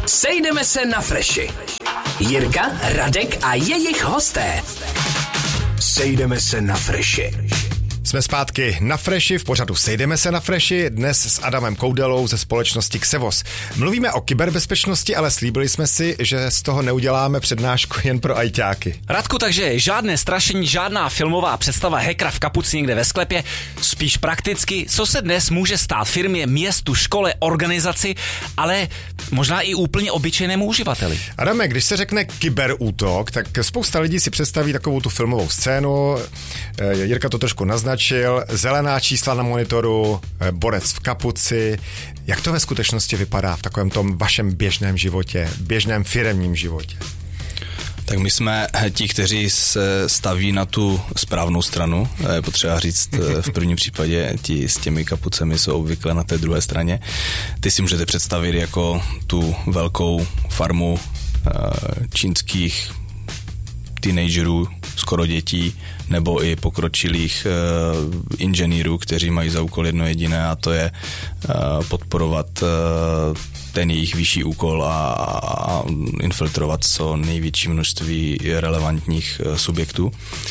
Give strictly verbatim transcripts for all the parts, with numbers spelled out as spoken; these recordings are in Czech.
Sejdeme se na Freši. Jirka, Radek a jejich hosté. Sejdeme se na Freši. Jsme zpátky na Freši, v pořadu Sejdeme se na Freši, dnes s Adamem Koudelou ze společnosti Xevos. Mluvíme o kyberbezpečnosti, ale slíbili jsme si, že z toho neuděláme přednášku jen pro ajťáky. Radku, takže žádné strašení, žádná filmová představa hackera v kapuci někde ve sklepě, spíš prakticky, co se dnes může stát firmě, městu, škole, organizaci, ale možná i úplně obyčejnému uživateli. Adame, když se řekne kyberútok, tak spousta lidí si představí takovou tu filmovou scénu, Jirka to trošku naznačil, zelená čísla na monitoru, borec v kapuci. Jak to ve skutečnosti vypadá v takovém tom vašem běžném životě, běžném firemním životě? Tak my jsme ti, kteří se staví na tu správnou stranu. Je potřeba říct, v prvním případě ti s těmi kapucemi jsou obvykle na té druhé straně. Ty si můžete představit jako tu velkou farmu čínských teenagerů, skoro dětí, nebo i pokročilých uh, inženýrů, kteří mají za úkol jedno jediné, a to je uh, podporovat uh, ten jejich vyšší úkol a, a infiltrovat co největší množství relevantních uh, subjektů.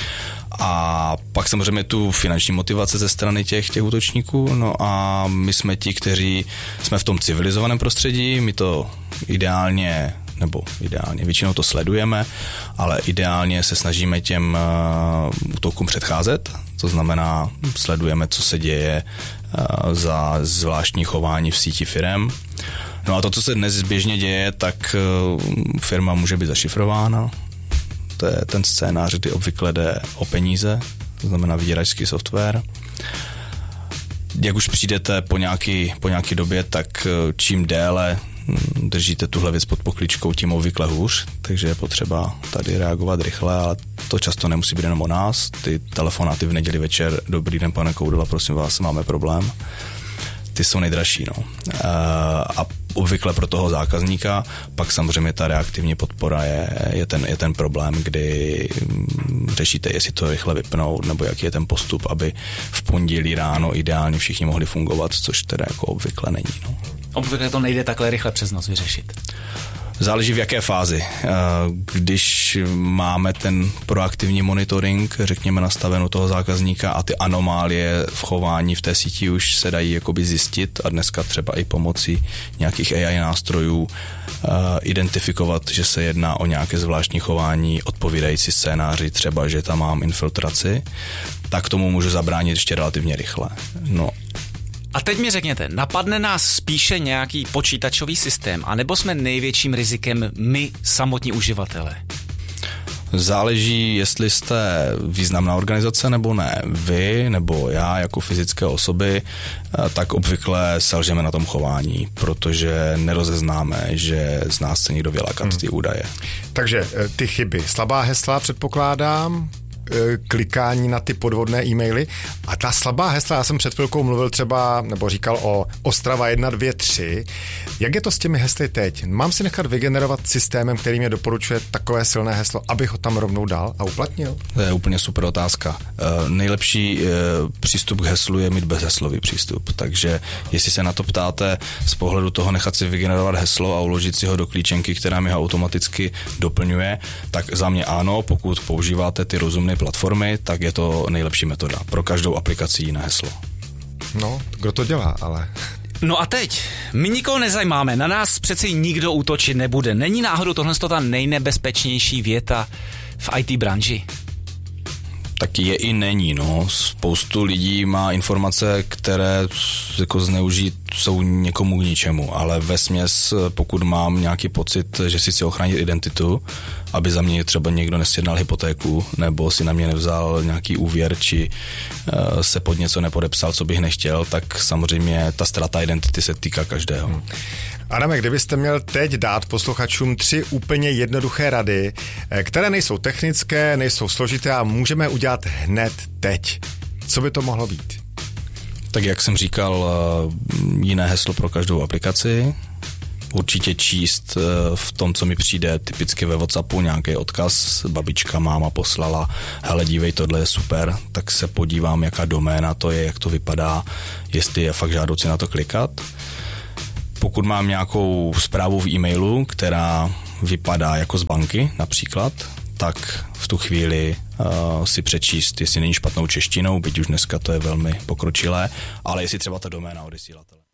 A pak samozřejmě tu finanční motivace ze strany těch, těch útočníků, no a my jsme ti, kteří jsme v tom civilizovaném prostředí, my to ideálně nebo ideálně, většinou to sledujeme, ale ideálně se snažíme těm uh, útokům předcházet, to znamená, sledujeme, co se děje uh, za zvláštní chování v síti firem. No a to, co se dnes běžně děje, tak uh, firma může být zašifrována. To je ten scénář, kdy obvykle jde o peníze, to znamená vyděračský software. Jak už přijdete po nějaký, po nějaký době, tak čím déle držíte tuhle věc pod pokličkou, tím obvykle hůř, takže je potřeba tady reagovat rychle, ale to často nemusí být jenom o nás. Ty telefonáty v neděli večer, dobrý den, pane Koudela, prosím vás, máme problém. Ty jsou nejdražší, no. A obvykle pro toho zákazníka, pak samozřejmě ta reaktivní podpora je, je, ten, je ten problém, kdy řešíte, jestli to rychle vypnout, nebo jaký je ten postup, aby v pondělí ráno ideálně všichni mohli fungovat, což teda jako obvykle není, no. Obvykle to nejde takhle rychle přes noc vyřešit. Záleží v jaké fázi. Když máme ten proaktivní monitoring, řekněme, nastavenou toho zákazníka a ty anomálie v chování v té síti už se dají jakoby zjistit a dneska třeba i pomocí nějakých A I nástrojů identifikovat, že se jedná o nějaké zvláštní chování odpovídající scénáři, třeba, že tam mám infiltraci, tak tomu můžu zabránit ještě relativně rychle. No. A teď mi řekněte, napadne nás spíše nějaký počítačový systém, anebo jsme největším rizikem my, samotní uživatelé? Záleží, jestli jste významná organizace nebo ne. Vy nebo já jako fyzické osoby, tak obvykle selžeme na tom chování, protože nerozeznáme, že z nás chce někdo vylákat hmm. ty údaje. Takže ty chyby, slabá hesla předpokládám, klikání na ty podvodné e-maily. A ta slabá hesla, já jsem před chvilkou mluvil třeba, nebo říkal o Ostrava jedna, dvě, tři. Jak je to s těmi hesly teď? Mám si nechat vygenerovat systémem, který mě doporučuje takové silné heslo, abych ho tam rovnou dal a uplatnil? To je úplně super otázka. E, nejlepší e, přístup k heslu je mít bezheslový přístup. Takže jestli se na to ptáte z pohledu toho nechat si vygenerovat heslo a uložit si ho do klíčenky, která mi ho automaticky doplňuje, tak za mě ano, pokud používáte ty rozumné platformy, tak je to nejlepší metoda. Pro každou aplikaci jiné heslo. No, kdo to dělá, ale... No a teď, my nikoho nezajímáme, na nás přeci nikdo útočit nebude. Není náhodou tohle ta nejnebezpečnější věta v í té branži? Tak je i není, no. Spoustu lidí má informace, které jako zneužít jsou někomu k ničemu, ale vesměs, pokud mám nějaký pocit, že si chci ochránit identitu, aby za mě třeba někdo nesjednal hypotéku, nebo si na mě nevzal nějaký úvěr, či uh, se pod něco nepodepsal, co bych nechtěl, tak samozřejmě ta ztráta identity se týká každého. Hmm. Adame, kdybyste měl teď dát posluchačům tři úplně jednoduché rady, které nejsou technické, nejsou složité a můžeme udělat hned teď. Co by to mohlo být? Tak jak jsem říkal, jiné heslo pro každou aplikaci. Určitě číst v tom, co mi přijde typicky ve WhatsAppu, nějaký odkaz, babička, máma poslala, hele, dívej, tohle je super, tak se podívám, jaká doména to je, jak to vypadá, jestli je fakt žádoucí na to klikat. pokud mám nějakou zprávu v e-mailu, která vypadá jako z banky například, tak v tu chvíli uh, si přečíst, jestli není špatnou češtinou, byť už dneska to je velmi pokročilé, ale jestli třeba ta doména odesílatele.